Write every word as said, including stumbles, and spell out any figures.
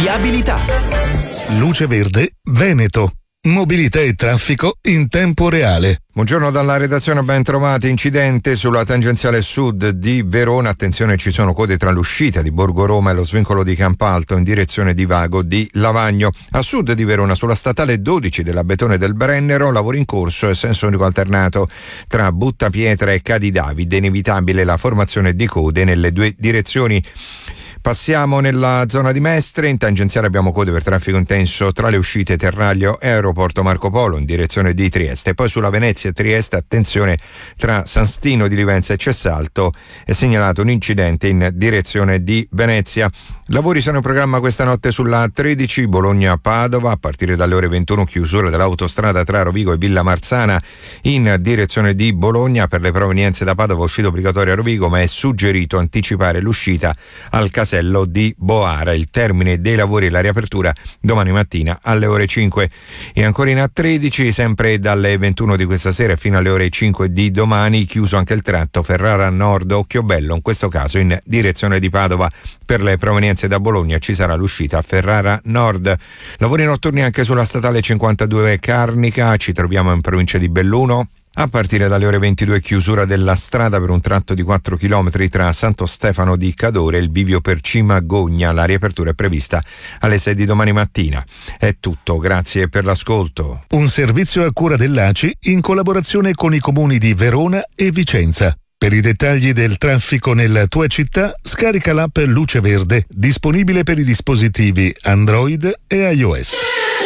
Viabilità. Luce Verde Veneto. Mobilità e traffico in tempo reale. Buongiorno dalla redazione, ben trovati. Incidente sulla tangenziale sud di Verona. Attenzione, ci sono code tra l'uscita di Borgo Roma e lo svincolo di Campalto in direzione di Vago di Lavagno. A sud di Verona, sulla statale dodici dell'Abetone del Brennero, lavori in corso e senso unico alternato tra Buttapietra e Cadidavide. Inevitabile la formazione di code nelle due direzioni. Passiamo nella zona di Mestre. In tangenziale abbiamo code per traffico intenso tra le uscite Terraglio e Aeroporto Marco Polo in direzione di Trieste. Poi sulla Venezia e Trieste, attenzione, tra San Stino di Livenza e Cessalto è segnalato un incidente in direzione di Venezia. Lavori sono in programma questa notte sulla A tredici Bologna-Padova a partire dalle ore ventuno, chiusura dell'autostrada tra Rovigo e Villa Marzana in direzione di Bologna. Per le provenienze da Padova uscita obbligatoria a Rovigo, ma è suggerito anticipare l'uscita al casello di Boara. Il termine dei lavori e la riapertura domani mattina alle ore cinque. E ancora in A tredici, sempre dalle ventuno di questa sera fino alle ore cinque di domani, chiuso anche il tratto Ferrara Nord Occhiobello, in questo caso in direzione di Padova. Per le provenienze da Bologna ci sarà l'uscita a Ferrara Nord. Lavori notturni anche sulla statale cinquantadue Carnica, ci troviamo in provincia di Belluno. A partire dalle ore ventidue chiusura della strada per un tratto di quattro chilometri tra Santo Stefano di Cadore e il bivio per Cimagogna. La riapertura è prevista alle sei di domani mattina. È tutto, grazie per l'ascolto. Un servizio a cura dell'A C I in collaborazione con i comuni di Verona e Vicenza. Per i dettagli del traffico nella tua città, scarica l'app Luce Verde, disponibile per i dispositivi Android e iOS.